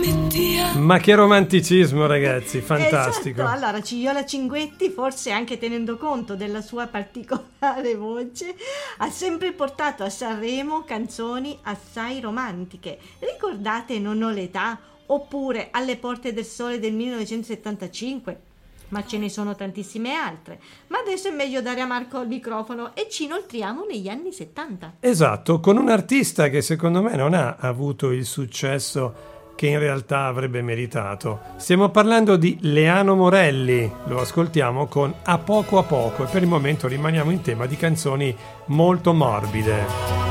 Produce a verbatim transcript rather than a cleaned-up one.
Ma che romanticismo, ragazzi, fantastico. Esatto. Allora, Cigiola Cinquetti, forse anche tenendo conto della sua particolare voce, ha sempre portato a Sanremo canzoni assai romantiche. Ricordate Non ho l'età? Oppure Alle porte del sole del millenovecentosettantacinque? Ma ce ne sono tantissime altre. Ma adesso è meglio dare a Marco il microfono e ci inoltriamo negli anni settanta. Esatto, con un artista che secondo me non ha avuto il successo che in realtà avrebbe meritato. Stiamo parlando di Leano Morelli, lo ascoltiamo con A poco a poco e per il momento rimaniamo in tema di canzoni molto morbide.